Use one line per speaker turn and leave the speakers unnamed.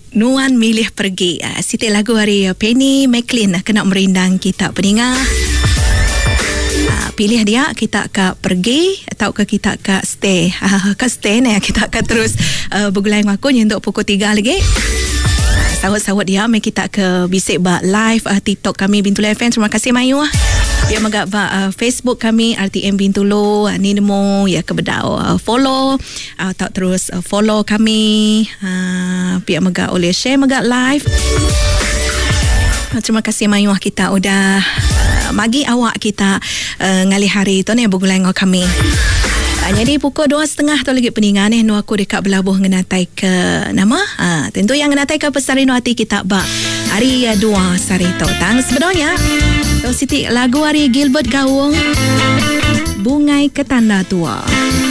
Nuan milih pergi. Siti lagu hari Penny McLean kena merindang kita pendengar. Pilih dia, kita akan pergi atau kita akan stay. Stay ni kita akan terus bergulai ngakunya untuk pukul 3 lagi. Sawat-sawat dia kita ke bisik ba live TikTok kami Bintulu FM. Terima kasih Mayu. Dia magak ba Facebook kami RTM Bintulu ni nemo ya ke bedau follow atau terus follow kami. Pihak magak oleh share magak live. Terima kasih Mayu kita udah magi awak kita ngalih hari tu ni bergulai dengan kami. Jadi pukul 2.30 tu lagi peningan nu aku dekat belabuh ngenatai ke nama. Tentu yang ngenatai ke pesari nu hati kita ba hari 2 sari tang sebenarnya. Tu Siti lagu hari Gilbert Gawong Bungai Ketanda Tua.